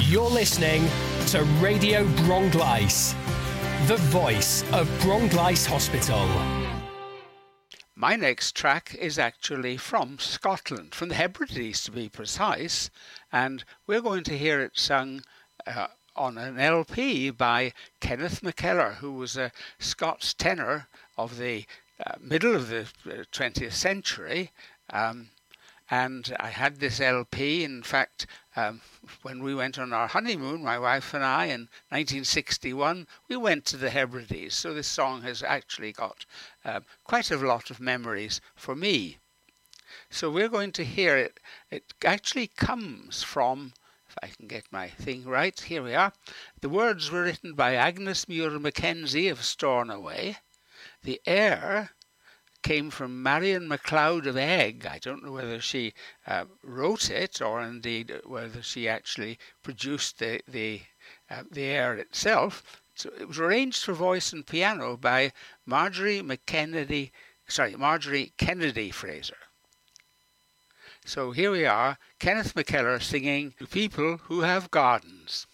You're listening to Radio Bronglice, the voice of Bronglice Hospital. My next track is actually from Scotland, from the Hebrides to be precise, and we're going to hear it sung on an LP by Kenneth McKellar, who was a Scots tenor of the middle of the 20th century. And I had this LP, in fact, when we went on our honeymoon, my wife and I, in 1961, we went to the Hebrides. So this song has actually got quite a lot of memories for me. So we're going to hear it. It actually comes from, if I can get my thing right, here we are. The words were written by Agnes Muir Mackenzie of Stornoway. The air came from Marion MacLeod of Egg. I don't know whether she wrote it or indeed whether she actually produced the air itself. So it was arranged for voice and piano by Marjorie Kennedy Fraser. So here we are, Kenneth McKellar singing To People Who Have Gardens.